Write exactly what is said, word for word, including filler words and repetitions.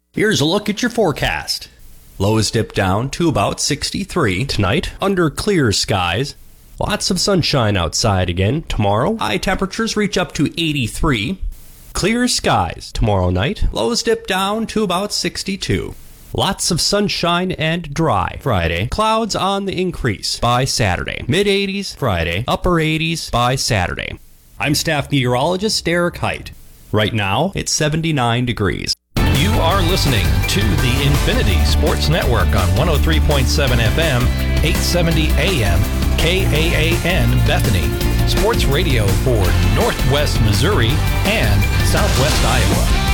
Here's a look at your forecast. Lows dip down to about sixty-three tonight under clear skies. Lots of sunshine outside again tomorrow. High temperatures reach up to eighty-three. Clear skies tomorrow night. Lows dip down to about sixty-two. Lots of sunshine and dry Friday. Clouds on the increase by Saturday. Mid eighties Friday. Upper eighties by Saturday. I'm staff meteorologist Derek Height. Right now, it's seventy-nine degrees. You are listening to the Infinity Sports Network on one oh three point seven F M, eight seventy A M, K A A N Bethany. Sports radio for Northwest Missouri and Southwest Iowa.